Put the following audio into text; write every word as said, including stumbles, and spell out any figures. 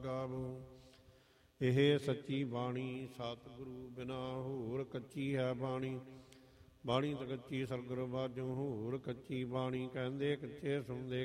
ਗਾਵੋ। ਇਹ ਸੱਚੀ ਬਾਣੀ ਸਤਿਗੁਰੂ ਬਿਨਾ ਹੋਰ ਕੱਚੀ ਹੈ ਬਾਣੀ। ਬਾਣੀ ਤਾਂ ਕੱਚੀ ਸਤਿਗੁਰੂ ਬਾਝੋਂ ਹੋਰ ਕੱਚੀ ਬਾਣੀ। ਕਹਿੰਦੇ ਕੱਚੇ ਸੁਣਦੇ